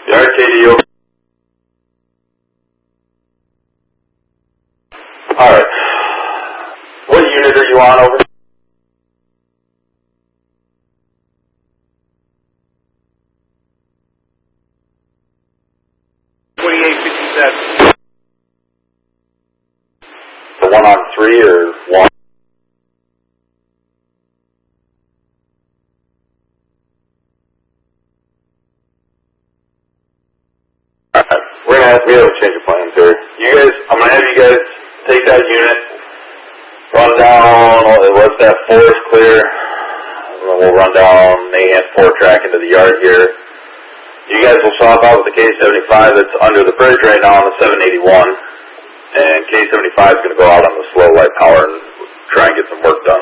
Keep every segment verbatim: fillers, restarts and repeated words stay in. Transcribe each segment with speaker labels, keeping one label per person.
Speaker 1: Yard K D O. Alright. What unit are you on over?
Speaker 2: twenty-eight fifty-seven.
Speaker 1: The one on three or one? Alright. We're gonna have, we have a change of plans here. You guys, I'm gonna have you guys take that unit, run down, let's that forest clear, and then we'll run down Mahan four track into the yard here. You guys will swap out with the K seventy-five that's under the bridge right now on the seven eighty-one, and K seventy-five is going to go out on the slow light power and try and get some work done.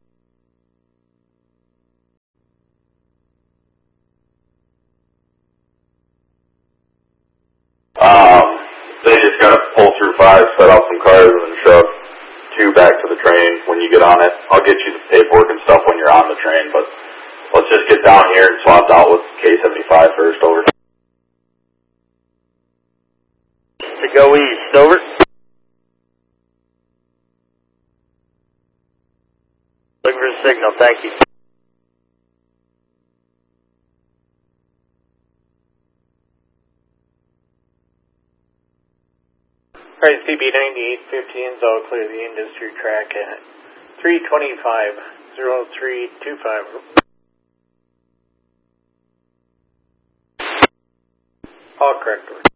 Speaker 1: Um, they just got to pull through five, set out some cars, and then shove two back to the train when you get on it. I'll get you the paperwork and stuff when you're on the train, but let's just get down here and swap out with K seventy-five first, over.
Speaker 2: To go east, over. Looking for a signal, thank you. Alright, C B ninety-eight fifteen, all clear the industry track at three twenty-five, zero three two five. All correct.